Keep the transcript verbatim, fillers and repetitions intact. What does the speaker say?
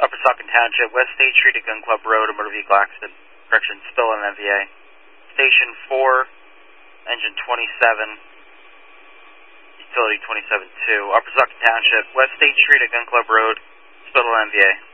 Upper Saucon Township, West State Street at Gun Club Road, a motor vehicle accident. Correction, spill on M V A. Station four, engine twenty-seven, utility twenty-seven two. Upper Saucon Township, West State Street at Gun Club Road, spill on M V A.